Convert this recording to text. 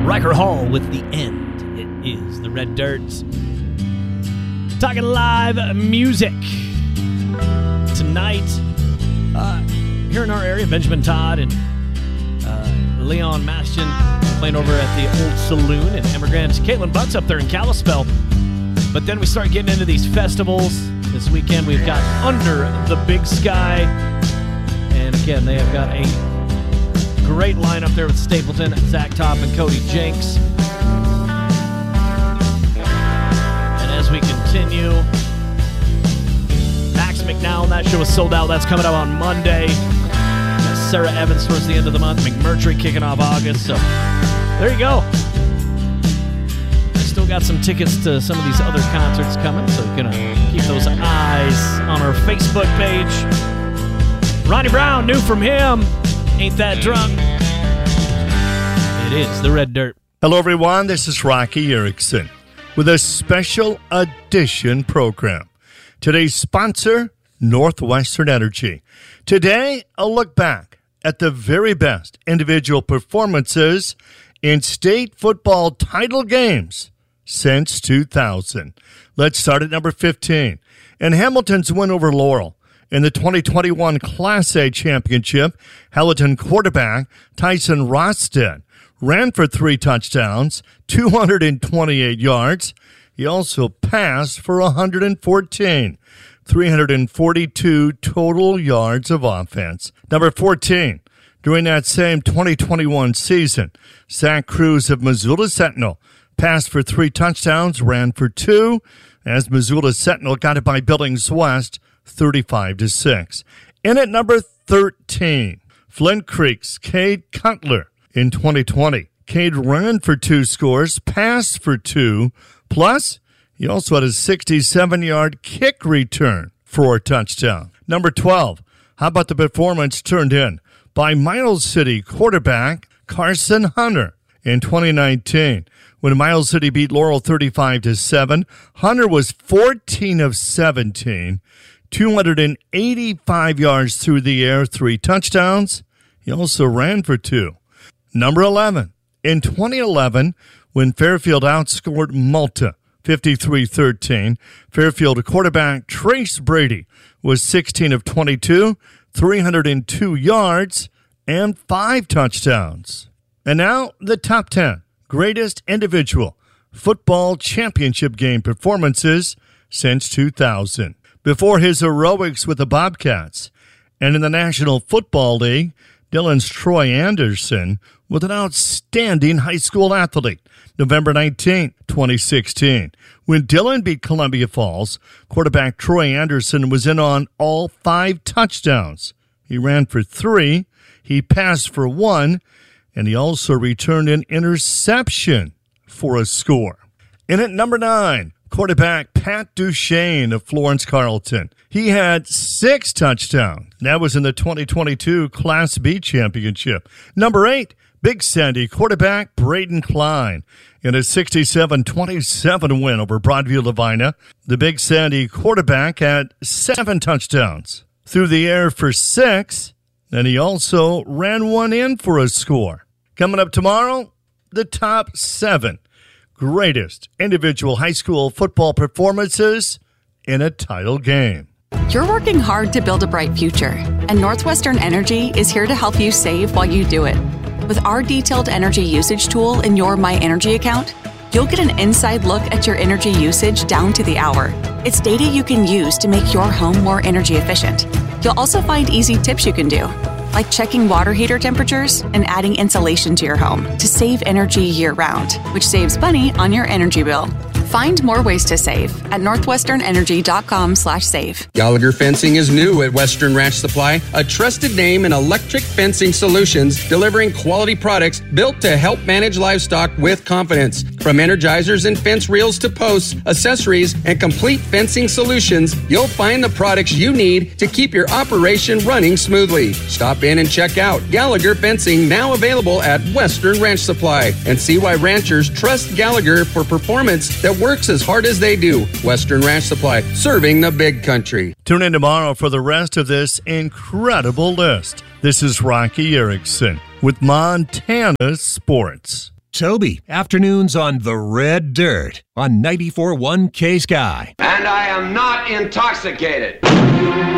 Riker Hall with The End. It is the Red Dirt. Talking live music. Tonight, here in our area, Benjamin Todd and Leon Mastian playing over at the Old Saloon in Emigrant. Caitlin Butts up there in Kalispell. But then we start getting into these festivals. This weekend we've got Under the Big Sky. And again, they have got a great lineup there with Stapleton, Zach Top, and Cody Jenks. And as we continue, Max McNown, that show is sold out. That's coming out on Monday. Got Sarah Evans towards the end of the month. McMurtry kicking off August. So there you go. Still got some tickets to some of these other concerts coming, so you're going to keep those eyes on our Facebook page. Ronnie Brown, new from him, Ain't That Drunk. It is the Red Dirt. Hello, everyone. This is Rocky Erickson with a special edition program. Today's sponsor, Northwestern Energy. Today, a look back at the very best individual performances in state football title games since 2000. Let's start at number 15. In Hamilton's win over Laurel in the 2021 Class A Championship, Hamilton quarterback Tyson Rosted ran for 3 touchdowns, 228 yards. He also passed for 114, 342 total yards of offense. Number 14. During that same 2021 season, Zach Cruz of Missoula Sentinel passed for 3 touchdowns, ran for 2, as Missoula Sentinel got it by Billings West, 35-6. In at number 13, Flint Creek's Cade Cutler in 2020. Cade ran for 2 scores, passed for 2, plus he also had a 67-yard kick return for a touchdown. Number 12, how about the performance turned in by Miles City quarterback Carson Hunter in 2019. When Miles City beat Laurel 35-7, Hunter was 14 of 17, 285 yards through the air, 3 touchdowns. He also ran for 2. Number 11, in 2011, when Fairfield outscored Malta 53-13, Fairfield quarterback Trace Brady was 16 of 22, 302 yards, and 5 touchdowns. And now, the top 10 greatest individual football championship game performances since 2000. Before his heroics with the Bobcats and in the National Football League, Dillon's Troy Anderson was an outstanding high school athlete. November 19, 2016. When Dillon beat Columbia Falls, quarterback Troy Anderson was in on all 5 touchdowns. He ran for 3, he passed for 1, and he also returned an interception for a score. In at number 9, quarterback Pat Duchesne of Florence Carlton. He had 6 touchdowns. That was in the 2022 Class B Championship. Number 8, Big Sandy quarterback Braden Klein. In a 67-27 win over Broadview Lavina, the Big Sandy quarterback had 7 touchdowns. Through the air for 6, and he also ran 1 in for a score. Coming up tomorrow, the top 7 greatest individual high school football performances in a title game. You're working hard to build a bright future, and Northwestern Energy is here to help you save while you do it. With our detailed energy usage tool in your My Energy account, you'll get an inside look at your energy usage down to the hour. It's data you can use to make your home more energy efficient. You'll also find easy tips you can do, like checking water heater temperatures and adding insulation to your home to save energy year-round, which saves money on your energy bill. Find more ways to save at northwesternenergy.com/save. Gallagher Fencing is new at Western Ranch Supply, a trusted name in electric fencing solutions, delivering quality products built to help manage livestock with confidence. From energizers and fence reels to posts, accessories, and complete fencing solutions, you'll find the products you need to keep your operation running smoothly. Stop in and check out Gallagher Fencing, now available at Western Ranch Supply, and see why ranchers trust Gallagher for performance that works as hard as they do. Western Ranch Supply, serving the big country. Tune in tomorrow for the rest of this incredible list. This is Rocky Erickson with Montana Sports. Toby, afternoons on The Red Dirt on 94.1 K-Sky. And I am not intoxicated.